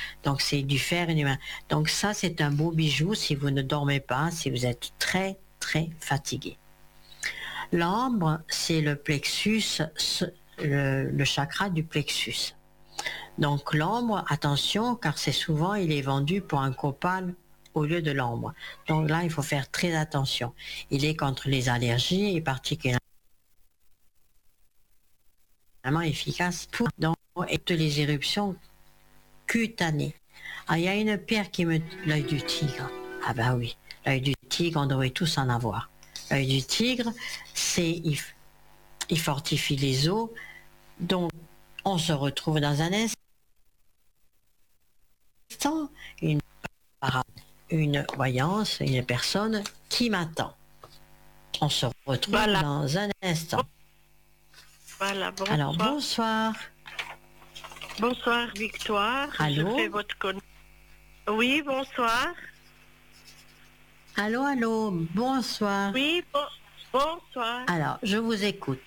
Donc c'est du fer et du main. Donc ça, c'est un beau bijou si vous ne dormez pas, si vous êtes très, très fatigué. L'ambre, c'est le plexus, le chakra du plexus. Donc l'ambre, attention, car c'est souvent, il est vendu pour un copal au lieu de l'ambre. Donc là, il faut faire très attention. Il est contre les allergies et particulièrement efficace pour toutes les éruptions cutanées. Ah, il y a une pierre qui me... L'œil du tigre. Ah ben oui, l'œil du tigre, on devrait tous en avoir. L'œil du tigre, il fortifie les os. Donc, on se retrouve dans un instant, une voyance, une personne qui m'attend. On se retrouve dans un instant. Voilà, bonsoir. Alors, bonsoir. Bonsoir, Victoire. Allô? Je fais votre Oui, bonsoir. Allô, allô, bonsoir. Oui, bonsoir. Alors, je vous écoute.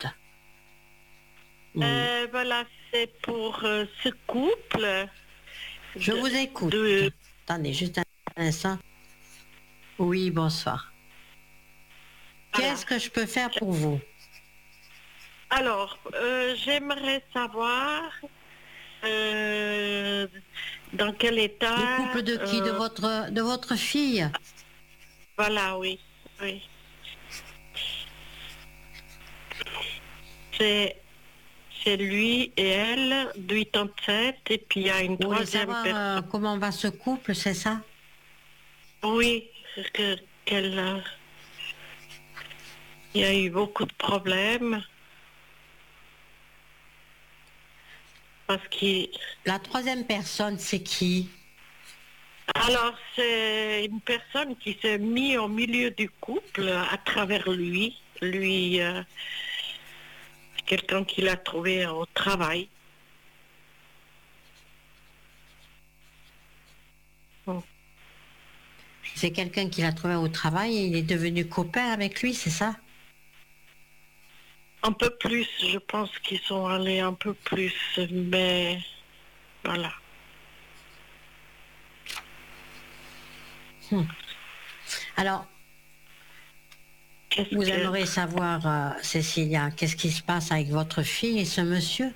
Voilà, c'est pour ce couple. Je vous écoute. Attendez, juste un instant. Oui, bonsoir. Voilà. Qu'est-ce que je peux faire pour vous? Alors, j'aimerais savoir dans quel état... Le couple de qui? De votre fille? Voilà, oui. C'est lui et elle, de 87, et puis il y a une troisième personne. Comment va ce couple, c'est ça? Oui, il y a eu beaucoup de problèmes. Parce que... La troisième personne, c'est qui? Alors, c'est une personne qui s'est mise au milieu du couple à travers lui. Lui, quelqu'un qui l'a trouvé au travail. C'est quelqu'un qui l'a trouvé au travail et il est devenu copain avec lui, c'est ça? Un peu plus, je pense qu'ils sont allés un peu plus, mais voilà. Alors, vous aimeriez savoir, Cécilia, qu'est-ce qui se passe avec votre fille et ce monsieur?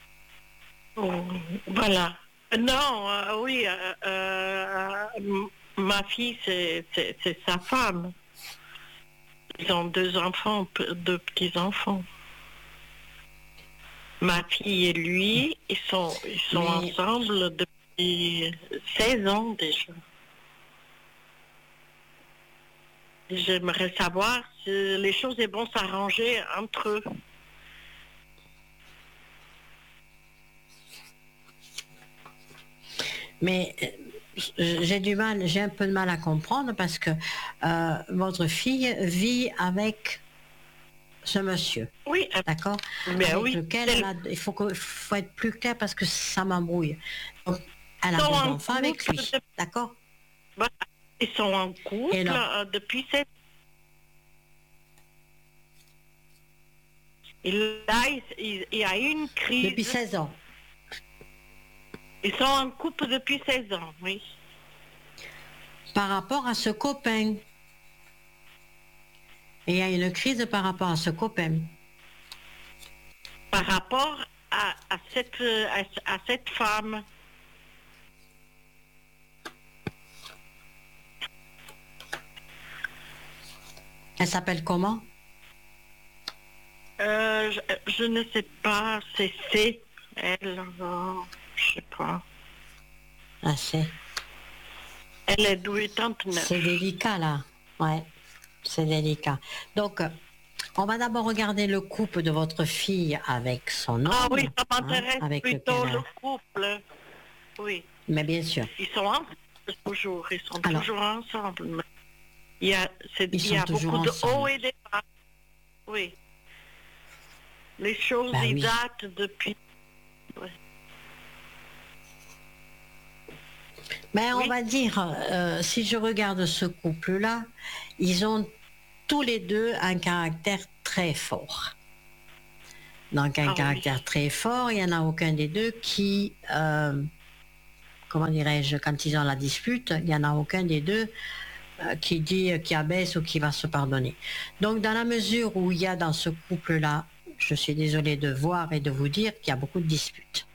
Voilà. Non, oui, ma fille, c'est sa femme. Ils ont 2 enfants, 2 petits-enfants. Ma fille et lui, ils sont ensemble depuis 16 ans déjà. J'aimerais savoir si les choses vont s'arranger entre eux. Mais j'ai un peu de mal à comprendre parce que votre fille vit avec ce monsieur. Oui, d'accord. Mais avec oui, lequel il faut être plus clair parce que ça m'embrouille. Donc, elle a 2 enfants avec lui, d'accord. Voilà. Ils sont en couple depuis 7 ans. Et là, il y a une crise. Depuis 16 ans. Ils sont en couple depuis 16 ans, oui. Par rapport à ce copain. Et il y a une crise par rapport à ce copain. Par rapport à cette femme. Elle s'appelle comment? Je ne sais pas, c'est elle, je sais pas. Ah, c'est. Elle est de 89. C'est délicat là, ouais, c'est délicat. Donc, on va d'abord regarder le couple de votre fille avec son homme. Ah oui, ça m'intéresse plutôt lequel... le couple, oui. Mais bien sûr. Ils sont ensemble toujours, toujours ensemble. Il y a beaucoup de hauts et des bas. Oui. Les choses, ils datent depuis... Ouais. Mais on va dire, si je regarde ce couple-là, ils ont tous les deux un caractère très fort. Donc un caractère très fort, il n'y en a aucun des deux qui comment dirais-je, quand ils ont la dispute, il n'y en a aucun des deux qui dit, qui abaisse ou qui va se pardonner. Donc dans la mesure où il y a dans ce couple-là, je suis désolée de voir et de vous dire qu'il y a beaucoup de disputes.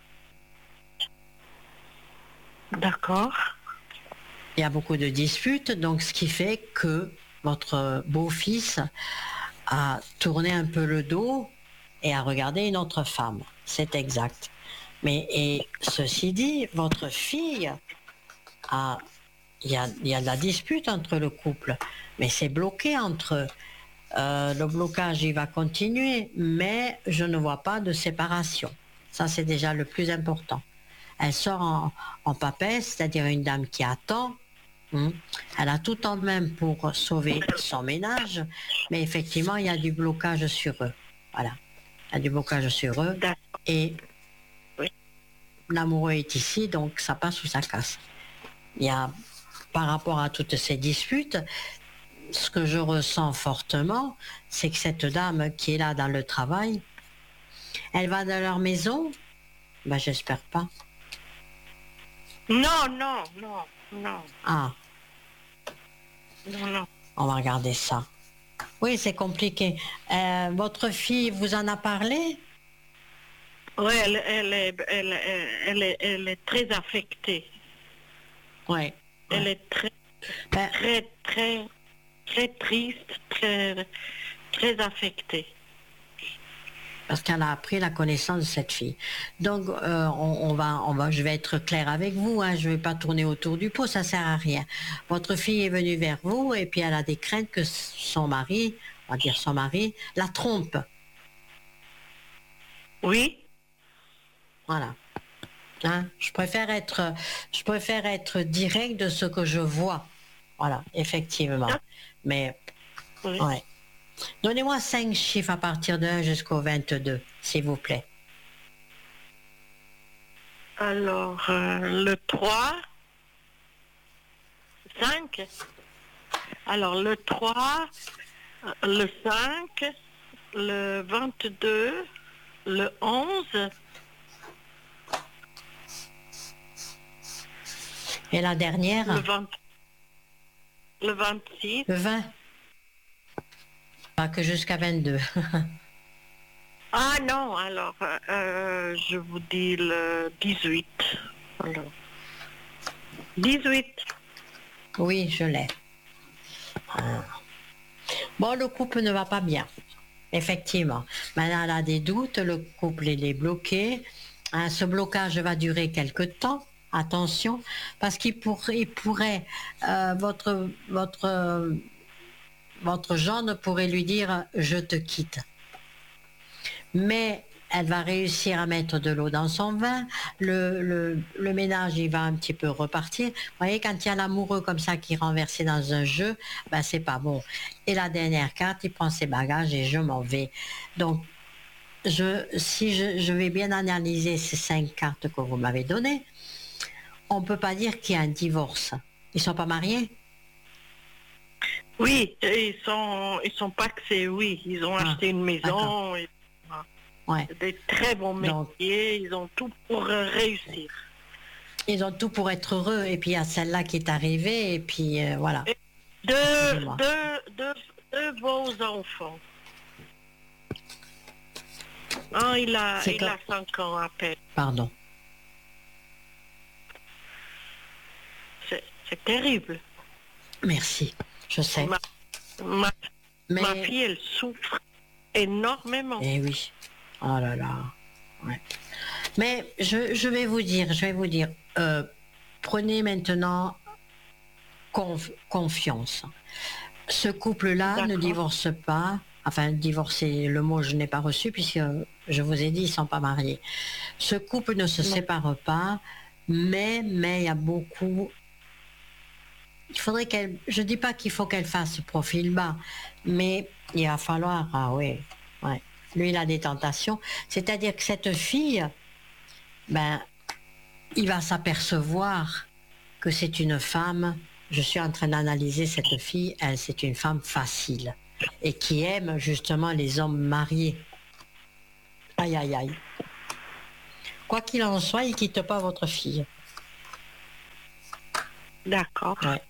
D'accord. Il y a beaucoup de disputes, donc ce qui fait que votre beau-fils a tourné un peu le dos et a regardé une autre femme. C'est exact. Mais et ceci dit, votre fille a... Il y a de la dispute entre le couple, mais c'est bloqué entre eux. Le blocage, il va continuer, mais je ne vois pas de séparation. Ça, c'est déjà le plus important. Elle sort en papesse, c'est-à-dire une dame qui attend. Elle a tout en même pour sauver son ménage, mais effectivement, il y a du blocage sur eux. Voilà. Il y a du blocage sur eux. Et l'amoureux est ici, donc ça passe ou ça casse. Il y a, par rapport à toutes ces disputes, ce que je ressens fortement, c'est que cette dame qui est là dans le travail, elle va dans leur maison? Ben, j'espère pas. Non, non, non, non. Ah. Non, non. On va regarder ça. Oui, c'est compliqué. Votre fille vous en a parlé? Oui, elle est très affectée. Oui. Elle est très triste, très affectée. Parce qu'elle a appris la connaissance de cette fille. Donc, je vais être claire avec vous, hein, je ne vais pas tourner autour du pot, ça ne sert à rien. Votre fille est venue vers vous et puis elle a des craintes que son mari, on va dire son mari, la trompe. Oui. Voilà. Hein, je préfère être direct de ce que je vois. Voilà, effectivement. Mais, oui. Ouais. Donnez-moi 5 chiffres à partir de 1 jusqu'au 22, s'il vous plaît. Alors, le 3, 5. Alors, le 3, le 5, le 22, le 11. Et la dernière? Le 26. Le 20. Pas que jusqu'à 22. Ah non, alors, je vous dis le 18. Alors, 18. Oui, je l'ai. Ah. Bon, le couple ne va pas bien. Effectivement. Maintenant, elle a des doutes, le couple il est bloqué. Hein, ce blocage va durer quelque temps. Attention, parce qu'il pourrait votre gendre pourrait lui dire « je te quitte ». Mais elle va réussir à mettre de l'eau dans son vin, le ménage il va un petit peu repartir. Vous voyez, quand il y a l'amoureux comme ça qui est renversé dans un jeu, ben c'est pas bon. Et la dernière carte, il prend ses bagages et je m'en vais. Donc, si je vais bien analyser ces 5 cartes que vous m'avez données, on ne peut pas dire qu'il y a un divorce. Ils ne sont pas mariés? Oui, ils sont paxés, oui. Ils ont acheté une maison. Et, ouais. Des très bons métiers. Ils ont tout pour réussir. Ils ont tout pour être heureux. Et puis il y a celle-là qui est arrivée. Et puis voilà. Et deux beaux enfants. Il a 5 ans à peine. Pardon. C'est terrible. Merci, je sais. Ma fille, elle souffre énormément. Eh oui. Oh là là. Ouais. Mais je vais vous dire, prenez maintenant confiance. Ce couple-là ne divorce pas. Enfin, divorcer, le mot je n'ai pas reçu puisque je vous ai dit, ils ne sont pas mariés. Ce couple ne se sépare pas, mais il y a beaucoup... Il faudrait je dis pas qu'il faut qu'elle fasse profil bas, mais il va falloir, ouais. Lui, il a des tentations. C'est-à-dire que cette fille, il va s'apercevoir que c'est une femme, je suis en train d'analyser cette fille, elle, c'est une femme facile et qui aime justement les hommes mariés. Aïe, aïe, aïe. Quoi qu'il en soit, il ne quitte pas votre fille. D'accord. Ouais.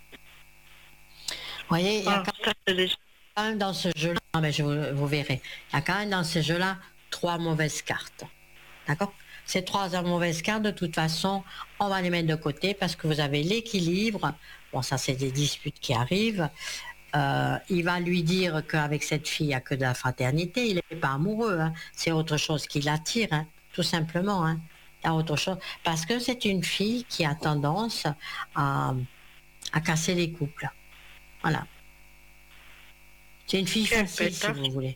Vous voyez, il y a quand même dans ce jeu-là, mais vous verrez, il y a quand même dans ce jeu-là 3 mauvaises cartes. D'accord? Ces 3 mauvaises cartes, de toute façon, on va les mettre de côté parce que vous avez l'équilibre. Bon, ça, c'est des disputes qui arrivent. Il va lui dire qu'avec cette fille, il n'y a que de la fraternité. Il n'est pas amoureux. Hein. C'est autre chose qui l'attire, hein, tout simplement. Hein. Il y a autre chose. Parce que c'est une fille qui a tendance à casser les couples. Voilà. C'est une fille facile, si vous voulez.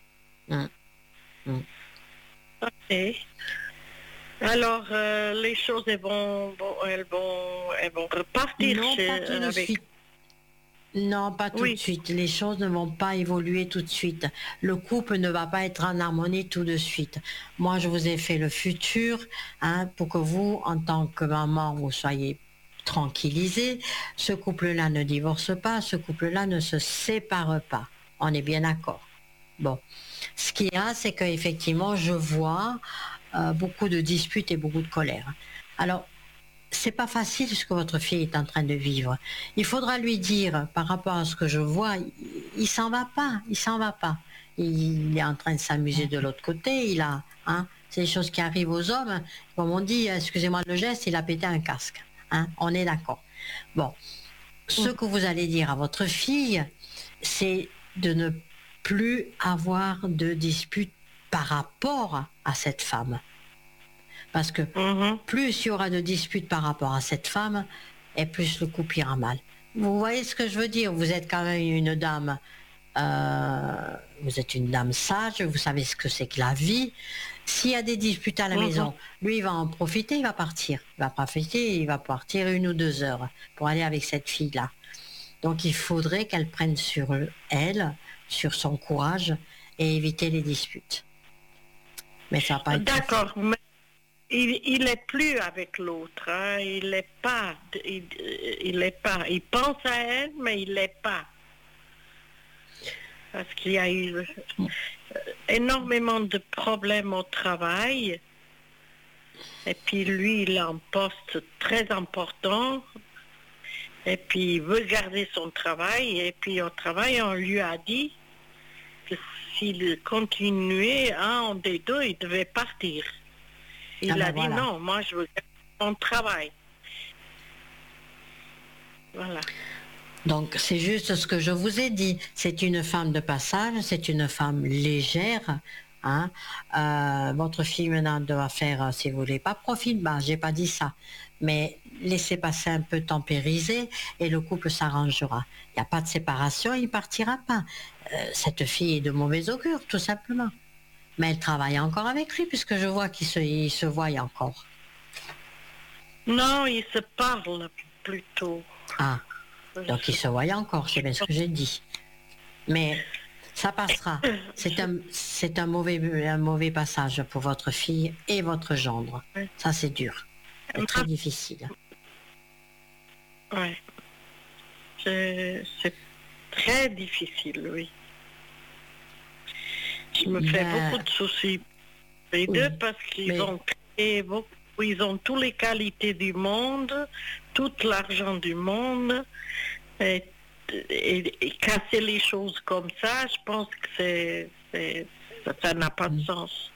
Ok. Alors, les choses elles vont repartir. Non, pas tout de suite. Non, pas tout de suite. Les choses ne vont pas évoluer tout de suite. Le couple ne va pas être en harmonie tout de suite. Moi, je vous ai fait le futur, hein, pour que vous, en tant que maman, vous soyez tranquillisés. Ce couple-là ne divorce pas, ce couple-là ne se sépare pas. On est bien d'accord. Bon. Ce qu'il y a, c'est qu'effectivement, je vois beaucoup de disputes et beaucoup de colère. Alors, c'est pas facile ce que votre fille est en train de vivre. Il faudra lui dire, par rapport à ce que je vois, il s'en va pas, il s'en va pas. Il est en train de s'amuser de l'autre côté, il a, hein, c'est des choses qui arrivent aux hommes. Comme on dit, excusez-moi le geste, il a pété un casque. Hein, on est d'accord. Bon, ce que vous allez dire à votre fille, c'est de ne plus avoir de dispute par rapport à cette femme. Parce que plus il y aura de disputes par rapport à cette femme, et plus le couple ira mal. Vous voyez ce que je veux dire? Vous êtes quand même une dame, vous êtes une dame sage, vous savez ce que c'est que la vie. S'il y a des disputes à la maison, lui il va en profiter, il va partir. Il va profiter, il va partir 1 ou 2 heures pour aller avec cette fille-là. Donc il faudrait qu'elle prenne sur elle, sur son courage, et éviter les disputes. Mais ça va pas être d'accord, mais il n'est plus avec l'autre. Hein. Il n'est pas. Il pense à elle, mais il n'est pas. Parce qu'il y a eu énormément de problèmes au travail. Et puis lui, il a un poste très important. Et puis il veut garder son travail. Et puis au travail, on lui a dit que s'il continuait, un des deux, il devait partir. Il a dit non, moi je veux garder mon travail. Voilà. Donc c'est juste ce que je vous ai dit. C'est une femme de passage, c'est une femme légère. Hein. Votre fille maintenant doit faire, si vous voulez, pas profil bas, j'ai pas dit ça. Mais laissez passer un peu, tempériser, et le couple s'arrangera. Il n'y a pas de séparation, il ne partira pas. Cette fille est de mauvais augure, tout simplement. Mais elle travaille encore avec lui, puisque je vois qu'il se voit encore. Non, ils se parlent plutôt. Ah, donc ils se voient encore, c'est bien ce que j'ai dit. Mais ça passera. C'est un mauvais passage pour votre fille et votre gendre. Ça, c'est dur. C'est très difficile. Oui. C'est très difficile, oui. Je me fais beaucoup de soucis. Les deux, parce qu'ils ont créé beaucoup, ils ont toutes les qualités du monde, tout l'argent du monde, et casser les choses comme ça, je pense que ça n'a pas de sens.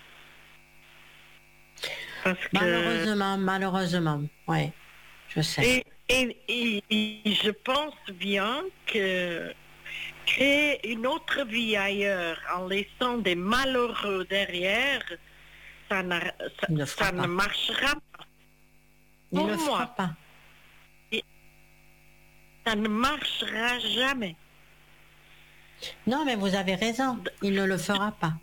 Parce que, malheureusement, oui, je sais. Et je pense bien que créer une autre vie ailleurs en laissant des malheureux derrière, ça ne marchera pas. Il ne fera pas. Ça ne marchera jamais. Non, mais vous avez raison, il ne le fera pas.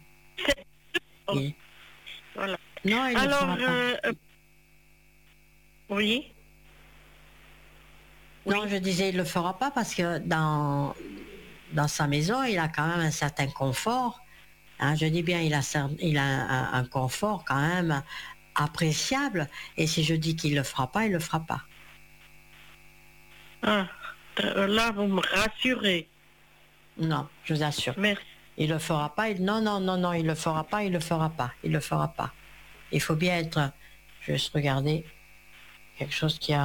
Voilà. Non, il ne le fera pas. Oui. Non, je disais, il ne le fera pas parce que dans sa maison, il a quand même un certain confort. Hein, je dis bien, il a un confort quand même appréciable. Et si je dis qu'il ne le fera pas, il ne le fera pas. Ah, là, vous me rassurez. Non, je vous assure. Merci. Il ne le fera pas. Non, il ne le fera pas, il ne le fera pas. Il ne le fera pas. Il faut bien être... Je vais juste regarder quelque chose qui a...